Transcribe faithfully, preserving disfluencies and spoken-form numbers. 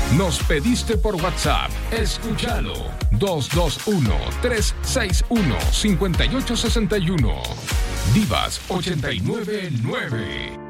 Nos pediste por WhatsApp. Escúchalo. dos dos uno, tres seis uno, cinco ocho seis uno. Divas ochenta y nueve nueve.